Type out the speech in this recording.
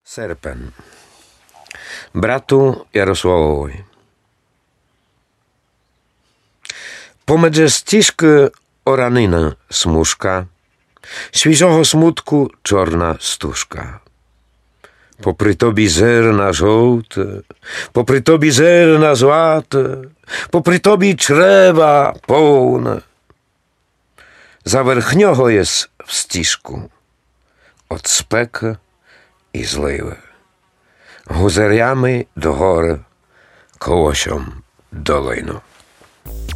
Серпен. Брату Ярославові. Помедзе стіжки оранина смужка, свіжого смутку чорна стужка. Попри тобі зерна жовте, попри тобі зерна злате, попри тобі чрева повне. За верхнього єс в стіжку, от спеки і зливи, гузарями до гори, колосям долину.